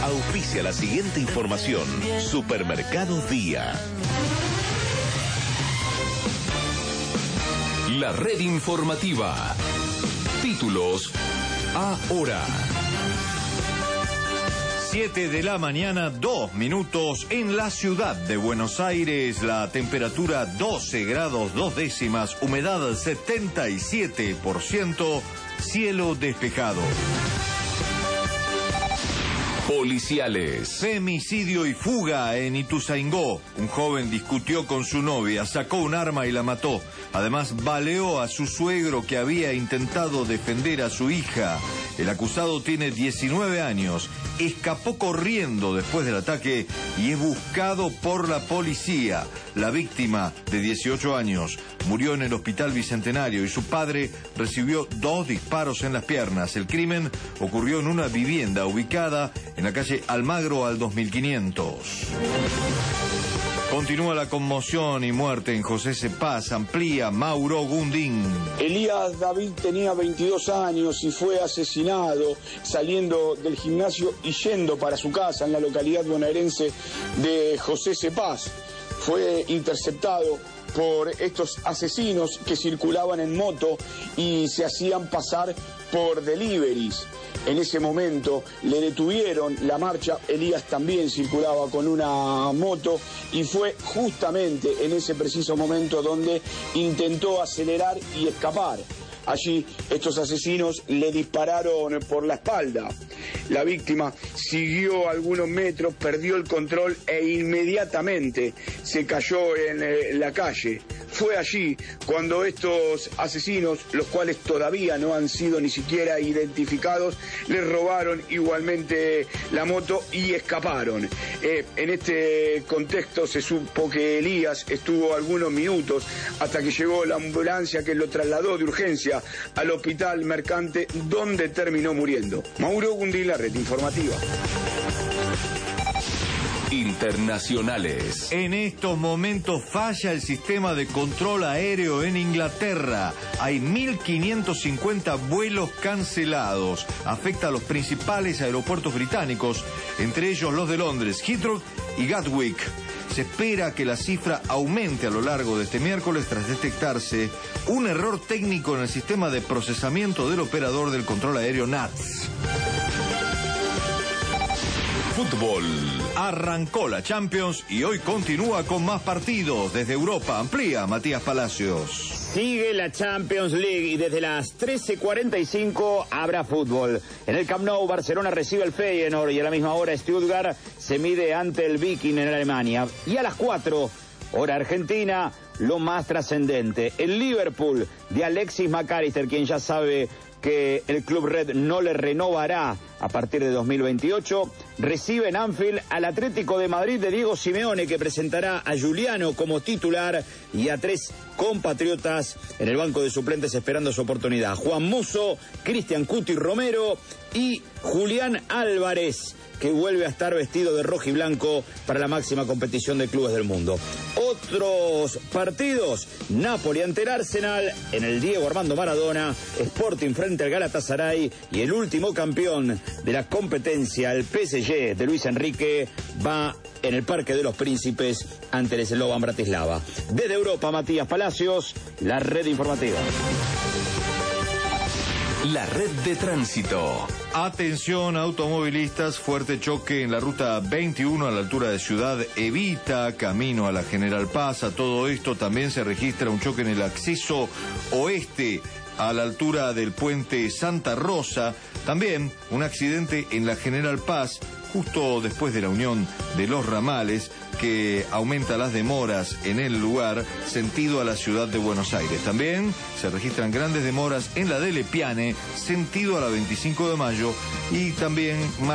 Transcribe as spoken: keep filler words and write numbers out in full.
auspicia la siguiente información. Supermercado Día. La red informativa. Títulos ahora. siete de la mañana, dos minutos en la ciudad de Buenos Aires. La temperatura doce grados dos décimas, humedad setenta y siete por ciento, cielo despejado. Policiales. Femicidio y fuga en Ituzaingó. Un joven discutió con su novia, sacó un arma y la mató. Además, baleó a su suegro que había intentado defender a su hija. El acusado tiene diecinueve años, escapó corriendo después del ataque y es buscado por la policía. La víctima, de dieciocho años, murió en el Hospital Bicentenario y su padre recibió dos disparos en las piernas. El crimen ocurrió en una vivienda ubicada en la calle Almagro al dos mil quinientos. Continúa la conmoción y muerte en José Cepaz, amplía Mauro Gundín. Elías David tenía veintidós años y fue asesinado saliendo del gimnasio y yendo para su casa en la localidad bonaerense de José Cepaz. Fue interceptado por estos asesinos que circulaban en moto y se hacían pasar por deliveries. En ese momento le detuvieron la marcha, Elías también circulaba con una moto y fue justamente en ese preciso momento donde intentó acelerar y escapar. Allí estos asesinos le dispararon por la espalda. La víctima siguió algunos metros, perdió el control e inmediatamente se cayó en la calle. Fue allí cuando estos asesinos, los cuales todavía no han sido ni siquiera identificados, les robaron igualmente la moto y escaparon. Eh, en este contexto se supo que Elías estuvo algunos minutos hasta que llegó la ambulancia que lo trasladó de urgencia al hospital Mercante, donde terminó muriendo. Mauro Gundín, la red informativa. Internacionales. En estos momentos falla el sistema de control aéreo en Inglaterra. Hay mil quinientos cincuenta vuelos cancelados. Afecta a los principales aeropuertos británicos, entre ellos los de Londres, Heathrow y Gatwick. Se espera que la cifra aumente a lo largo de este miércoles tras detectarse un error técnico en el sistema de procesamiento del operador del control aéreo N A T S. Fútbol. Arrancó la Champions y hoy continúa con más partidos. Desde Europa amplía Matías Palacios. Sigue la Champions League y desde las trece cuarenta y cinco habrá fútbol. En el Camp Nou, Barcelona recibe al Feyenoord y a la misma hora Stuttgart se mide ante el Viking en Alemania. Y a las cuatro, hora argentina, lo más trascendente, el Liverpool de Alexis McAllister, quien ya sabe que el Club Red no le renovará a partir de dos mil veintiocho, recibe en Anfield al Atlético de Madrid de Diego Simeone, que presentará a Juliano como titular y a tres compatriotas en el banco de suplentes esperando su oportunidad. Juan Musso, Cristian Cuti Romero y Julián Álvarez, que vuelve a estar vestido de rojo y blanco para la máxima competición de clubes del mundo. Otros partidos: Napoli ante el Arsenal en el Diego Armando Maradona, Sporting frente al Galatasaray y el último campeón de la competencia, el P S G de Luis Enrique, va en el Parque de los Príncipes ante el Slovan Bratislava. Desde Europa, Matías Palacios, la red informativa. La red de tránsito. Atención automovilistas, fuerte choque en la ruta veintiuno a la altura de Ciudad Evita, camino a la General Paz. A todo esto también se registra un choque en el acceso oeste a la altura del puente Santa Rosa. También un accidente en la General Paz, justo después de la unión de los ramales, que aumenta las demoras en el lugar, sentido a la ciudad de Buenos Aires. También se registran grandes demoras en la de Lepiane, sentido a la veinticinco de mayo, y también